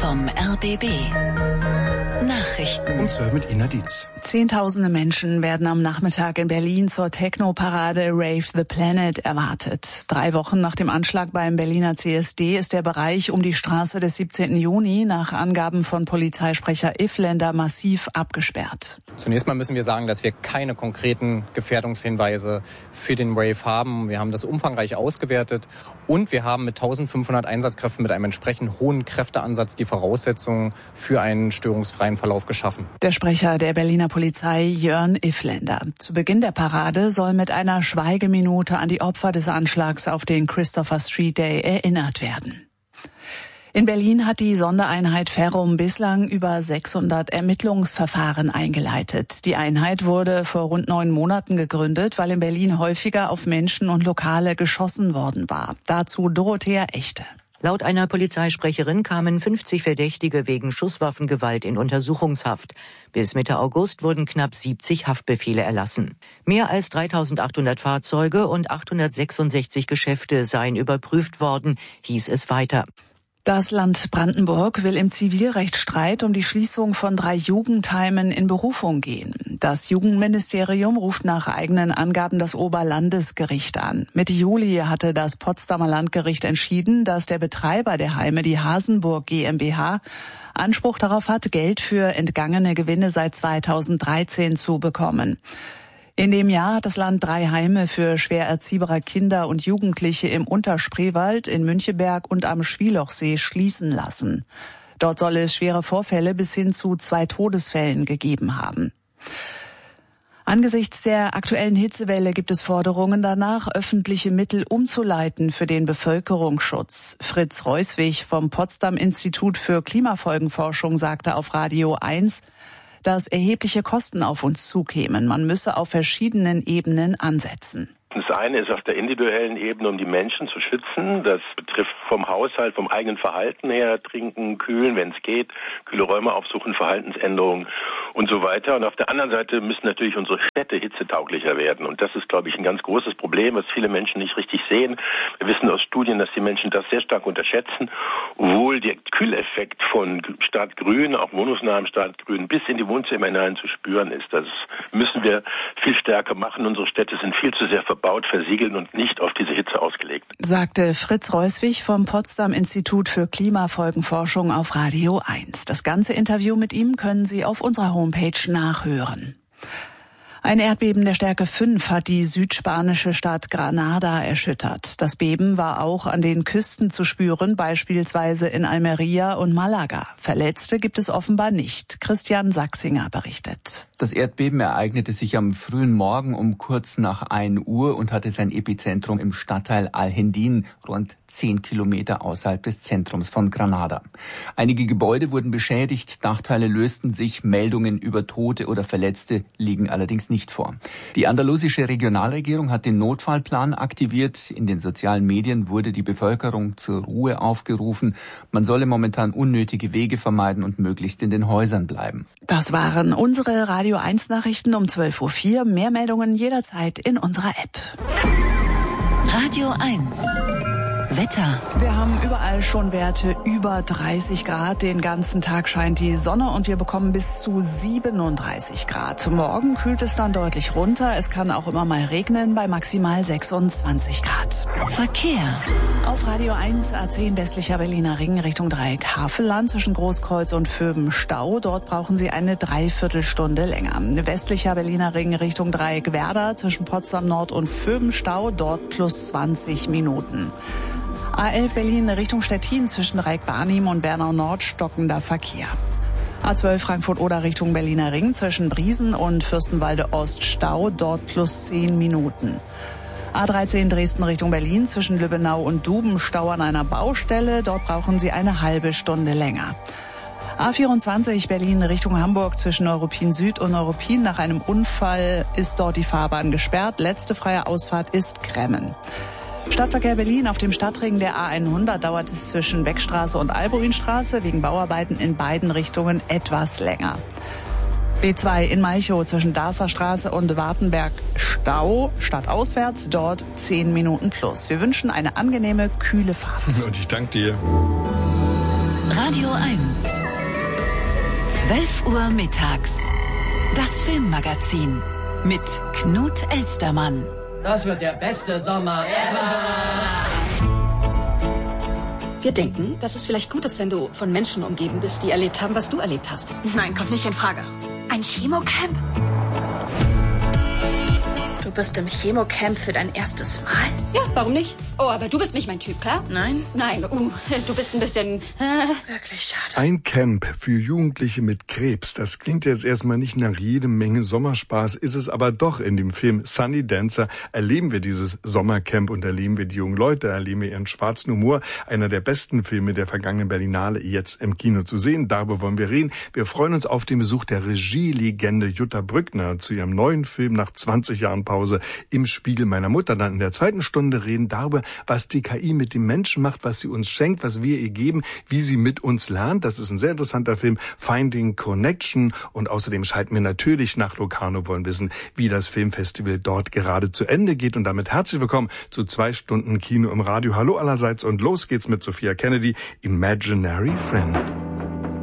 vom RBB. Nachrichten. Um 12 mit Ina Dietz. Zehntausende Menschen werden am Nachmittag in Berlin zur Techno-Parade Rave the Planet erwartet. 3 Wochen nach dem Anschlag beim Berliner CSD ist der Bereich um die Straße des 17. Juni nach Angaben von Polizeisprecher Iffländer massiv abgesperrt. Zunächst mal müssen wir sagen, dass wir keine konkreten Gefährdungshinweise für den Rave haben. Wir haben das umfangreich ausgewertet und wir haben mit 1500 Einsatzkräften mit einem entsprechend hohen Kräfteansatz die Voraussetzungen für einen störungsfreien Verlauf geschaffen. Der Sprecher der Berliner Polizei Jörn Iffländer. Zu Beginn der Parade soll mit einer Schweigeminute an die Opfer des Anschlags auf den Christopher Street Day erinnert werden. In Berlin hat die Sondereinheit Ferrum bislang über 600 Ermittlungsverfahren eingeleitet. Die Einheit wurde vor rund 9 Monaten gegründet, weil in Berlin häufiger auf Menschen und Lokale geschossen worden war. Dazu Dorothea Echte. Laut einer Polizeisprecherin kamen 50 Verdächtige wegen Schusswaffengewalt in Untersuchungshaft. Bis Mitte August wurden knapp 70 Haftbefehle erlassen. Mehr als 3.800 Fahrzeuge und 866 Geschäfte seien überprüft worden, hieß es weiter. Das Land Brandenburg will im Zivilrechtsstreit um die Schließung von 3 Jugendheimen in Berufung gehen. Das Jugendministerium ruft nach eigenen Angaben das Oberlandesgericht an. Mitte Juli hatte das Potsdamer Landgericht entschieden, dass der Betreiber der Heime, die Hasenburg GmbH, Anspruch darauf hat, Geld für entgangene Gewinne seit 2013 zu bekommen. In dem Jahr hat das Land 3 Heime für schwer erziehbare Kinder und Jugendliche im Unterspreewald, in Müncheberg und am Schwielochsee schließen lassen. Dort soll es schwere Vorfälle bis hin zu 2 Todesfällen gegeben haben. Angesichts der aktuellen Hitzewelle gibt es Forderungen danach, öffentliche Mittel umzuleiten für den Bevölkerungsschutz. Fritz Reuswig vom Potsdam-Institut für Klimafolgenforschung sagte auf Radio 1, dass erhebliche Kosten auf uns zukämen. Man müsse auf verschiedenen Ebenen ansetzen. Das eine ist auf der individuellen Ebene, um die Menschen zu schützen. Das betrifft vom Haushalt, vom eigenen Verhalten her, trinken, kühlen, wenn es geht, kühle Räume aufsuchen, Verhaltensänderungen und so weiter. Und auf der anderen Seite müssen natürlich unsere Städte hitzetauglicher werden. Und das ist, glaube ich, ein ganz großes Problem, was viele Menschen nicht richtig sehen. Wir wissen aus Studien, dass die Menschen das sehr stark unterschätzen. Obwohl der Kühleffekt von Stadtgrün, auch wohnungsnahem Stadtgrün, bis in die Wohnzimmer hinein zu spüren ist. Das müssen wir viel stärker machen. Unsere Städte sind viel zu sehr verbaut, versiegelt und nicht auf diese Hitze ausgelegt. Sagte Fritz Reuswig vom Potsdam-Institut für Klimafolgenforschung auf Radio 1. Das ganze Interview mit ihm können Sie auf unserer Homepage nachhören. Ein Erdbeben der Stärke 5 hat die südspanische Stadt Granada erschüttert. Das Beben war auch an den Küsten zu spüren, beispielsweise in Almería und Malaga. Verletzte gibt es offenbar nicht. Christian Sachsinger berichtet. Das Erdbeben ereignete sich am frühen Morgen um kurz nach 1 Uhr und hatte sein Epizentrum im Stadtteil Alhendín, rund 10 Kilometer außerhalb des Zentrums von Granada. Einige Gebäude wurden beschädigt, Dachteile lösten sich, Meldungen über Tote oder Verletzte liegen allerdings nicht vor. Die andalusische Regionalregierung hat den Notfallplan aktiviert. In den sozialen Medien wurde die Bevölkerung zur Ruhe aufgerufen. Man solle momentan unnötige Wege vermeiden und möglichst in den Häusern bleiben. Das waren unsere Radio 1 Nachrichten um 12.04 Uhr. Mehr Meldungen jederzeit in unserer App. Radio 1. Wetter. Wir haben überall schon Werte über 30 Grad. Den ganzen Tag scheint die Sonne und wir bekommen bis zu 37 Grad. Morgen kühlt es dann deutlich runter. Es kann auch immer mal regnen bei maximal 26 Grad. Verkehr. Auf Radio 1 A10 westlicher Berliner Ring Richtung Dreieck Havelland zwischen Großkreuz und Vöben Stau. Dort brauchen Sie eine Dreiviertelstunde länger. Westlicher Berliner Ring Richtung Dreieck Werder zwischen Potsdam Nord und Vöben Stau. Dort plus 20 Minuten. A11 Berlin Richtung Stettin zwischen Dreieck-Barnim und Bernau Nord stockender Verkehr. A12 Frankfurt-Oder Richtung Berliner Ring zwischen Briesen und Fürstenwalde Ost Stau, dort plus 10 Minuten. A13 Dresden Richtung Berlin zwischen Lübbenau und Duben Stau an einer Baustelle, dort brauchen Sie eine halbe Stunde länger. A24 Berlin Richtung Hamburg zwischen Neuruppin Süd und Neuruppin. Nach einem Unfall ist dort die Fahrbahn gesperrt. Letzte freie Ausfahrt ist Kremmen. Stadtverkehr Berlin auf dem Stadtring der A100 dauert es zwischen Beckstraße und Albuinstraße wegen Bauarbeiten in beiden Richtungen etwas länger. B2 in Malchow zwischen Darßer Straße und Wartenberg Stau, stadtauswärts, dort 10 Minuten plus. Wir wünschen eine angenehme, kühle Fahrt. Und ich danke dir. Radio 1. 12 Uhr mittags. Das Filmmagazin mit Knut Elstermann. Das wird der beste Sommer ever! Wir denken, dass es vielleicht gut ist, wenn du von Menschen umgeben bist, die erlebt haben, was du erlebt hast. Nein, kommt nicht in Frage. Ein Chemocamp? Du bist im Chemocamp für dein erstes Mal? Ja, warum nicht? Oh, aber du bist nicht mein Typ, klar? Nein? Nein, du bist ein bisschen... Wirklich schade. Ein Camp für Jugendliche mit Krebs. Das klingt jetzt erstmal nicht nach jede Menge Sommerspaß, ist es aber doch. In dem Film Sunny Dancer erleben wir dieses Sommercamp und erleben wir die jungen Leute, erleben wir ihren schwarzen Humor. Einer der besten Filme der vergangenen Berlinale, jetzt im Kino zu sehen. Darüber wollen wir reden. Wir freuen uns auf den Besuch der Regielegende Jutta Brückner zu ihrem neuen Film nach 20 Jahren Pause im Spiegel meiner Mutter. Dann in der zweiten Stunde reden darüber, was die KI mit dem Menschen macht, was sie uns schenkt, was wir ihr geben, wie sie mit uns lernt. Das ist ein sehr interessanter Film, Finding Connection. Und außerdem schalten wir natürlich nach Locarno, wollen wissen, wie das Filmfestival dort gerade zu Ende geht. Und damit herzlich willkommen zu 2 Stunden Kino im Radio. Hallo allerseits und los geht's mit Sophia Kennedy, Imaginary Friend.